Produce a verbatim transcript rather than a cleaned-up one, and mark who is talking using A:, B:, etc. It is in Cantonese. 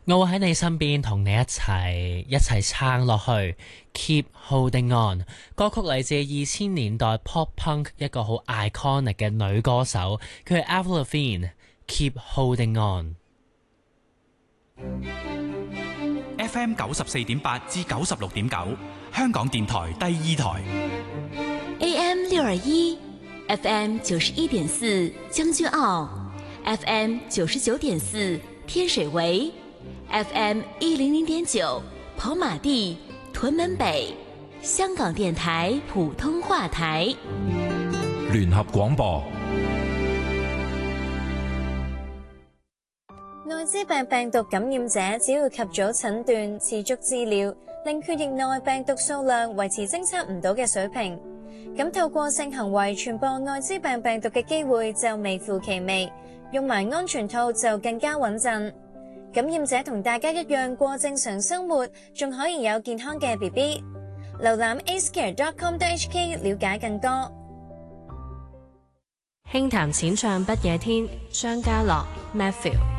A: 我會喺你身邊同你一齊一齊撐落去 Keep Holding On。 歌曲嚟自二千年代 Pop Punk 一個好 iconic 嘅女歌手，佢係 Avril Lavigne。 Keep Holding On。
B: F M 九十四點八至九十六點九，香港電台第二台。
C: A M 六二一 ，F M 九十一點四將軍澳 ，F M 九十九點四天水圍，F M 一零零點九跑馬地屯門北，香港電台普通話台。
D: 聯合廣播。
E: 艾滋病病毒感染者只要及早診斷、持續治療，令血液內病毒數量維持偵測唔到嘅水平，咁透過性行為傳播艾滋病病毒嘅機會就微乎其微，用埋安全套就更加穩陣。感染者同大家一樣過正常生活，仲可以有健康嘅 B B。瀏覽 a c e c a r e dot com dot h k 了解更多。
F: 輕談淺唱不夜天，張家樂 Matthew。